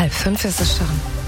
4:30 ist es schon.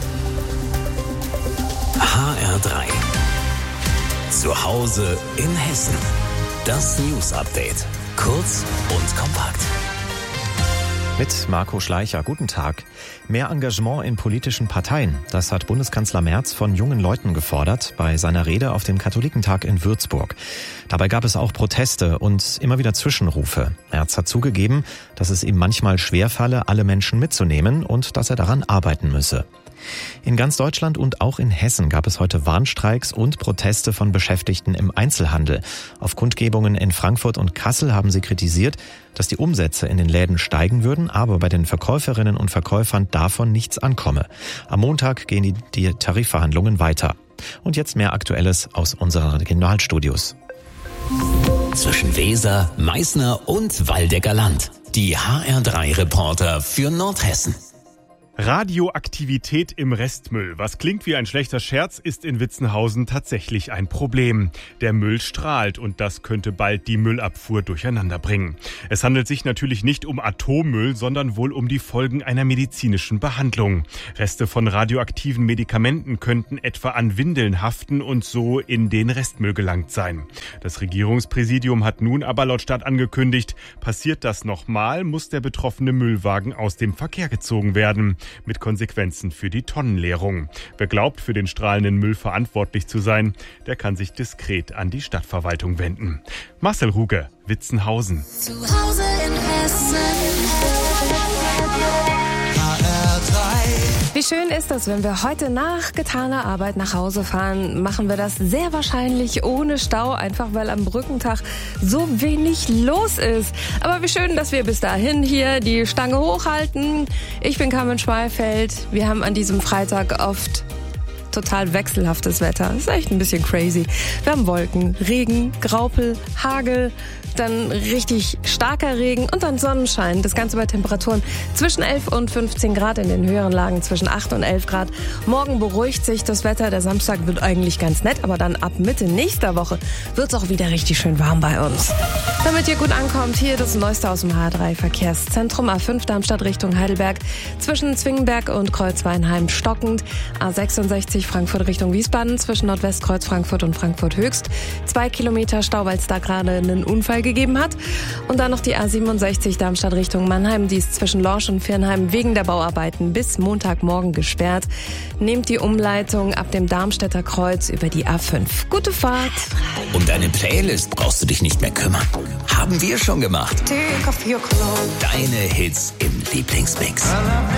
HR3. Zu Hause in Hessen. Das News-Update. Kurz und kompakt. Mit Marco Schleicher. Guten Tag. Mehr Engagement in politischen Parteien. Das hat Bundeskanzler Merz von jungen Leuten gefordert bei seiner Rede auf dem Katholikentag in Würzburg. Dabei gab es auch Proteste und immer wieder Zwischenrufe. Merz hat zugegeben, dass es ihm manchmal schwerfalle, alle Menschen mitzunehmen und dass er daran arbeiten müsse. In ganz Deutschland und auch in Hessen gab es heute Warnstreiks und Proteste von Beschäftigten im Einzelhandel. Auf Kundgebungen in Frankfurt und Kassel haben sie kritisiert, dass die Umsätze in den Läden steigen würden, aber bei den Verkäuferinnen und Verkäufern davon nichts ankomme. Am Montag gehen die Tarifverhandlungen weiter. Und jetzt mehr Aktuelles aus unseren Regionalstudios. Zwischen Weser, Meißner und Waldecker Land. Die HR3-Reporter für Nordhessen. Radioaktivität im Restmüll. Was klingt wie ein schlechter Scherz, ist in Witzenhausen tatsächlich ein Problem. Der Müll strahlt und das könnte bald die Müllabfuhr durcheinander bringen. Es handelt sich natürlich nicht um Atommüll, sondern wohl um die Folgen einer medizinischen Behandlung. Reste von radioaktiven Medikamenten könnten etwa an Windeln haften und so in den Restmüll gelangt sein. Das Regierungspräsidium hat nun aber laut Stadt angekündigt, passiert das nochmal, muss der betroffene Müllwagen aus dem Verkehr gezogen werden. Mit Konsequenzen für die Tonnenleerung. Wer glaubt, für den strahlenden Müll verantwortlich zu sein, der kann sich diskret an die Stadtverwaltung wenden. Marcel Ruge, Witzenhausen. Zu Hause in Hessen. Wie schön ist das, wenn wir heute nach getaner Arbeit nach Hause fahren, machen wir das sehr wahrscheinlich ohne Stau, einfach weil am Brückentag so wenig los ist. Aber wie schön, dass wir bis dahin hier die Stange hochhalten. Ich bin Carmen Schmalfeld. Wir haben an diesem Freitag oft total wechselhaftes Wetter. Das ist echt ein bisschen crazy. Wir haben Wolken, Regen, Graupel, Hagel, dann richtig starker Regen und dann Sonnenschein. Das Ganze bei Temperaturen zwischen 11 und 15 Grad, in den höheren Lagen zwischen 8 und 11 Grad. Morgen beruhigt sich das Wetter. Der Samstag wird eigentlich ganz nett, aber dann ab Mitte nächster Woche wird es auch wieder richtig schön warm bei uns. Damit ihr gut ankommt, hier das Neueste aus dem H3 Verkehrszentrum. A5 Darmstadt Richtung Heidelberg zwischen Zwingenberg und Kreuzweinheim stockend. A66 Frankfurt Richtung Wiesbaden zwischen Nordwestkreuz Frankfurt und Frankfurt Höchst. 2 Kilometer Stau, weil es da gerade einen Unfall gegeben hat. Und dann noch die A67 Darmstadt Richtung Mannheim. Die ist zwischen Lorsch und Viernheim wegen der Bauarbeiten bis Montagmorgen gesperrt. Nehmt die Umleitung ab dem Darmstädter Kreuz über die A5. Gute Fahrt. Um deine Playlist brauchst du dich nicht mehr kümmern. Haben wir schon gemacht. Deine Hits im Lieblingsmix.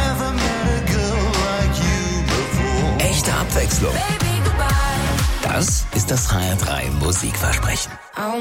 Echte Abwechslung. Das ist das HR3 Musikversprechen.